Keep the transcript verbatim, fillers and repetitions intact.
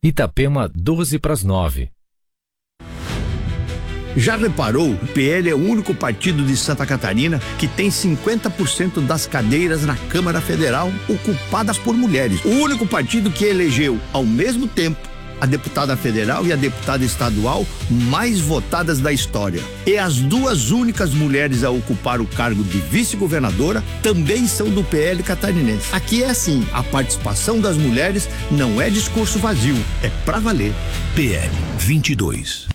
Itapema, doze para as nove. Já reparou? O P L é o único partido de Santa Catarina que tem cinquenta por cento das cadeiras na Câmara Federal ocupadas por mulheres. O único partido que elegeu, ao mesmo tempo, a deputada federal e a deputada estadual mais votadas da história. E as duas únicas mulheres a ocupar o cargo de vice-governadora também são do P L catarinense. Aqui é assim, a participação das mulheres não é discurso vazio, é pra valer. P L vinte e dois.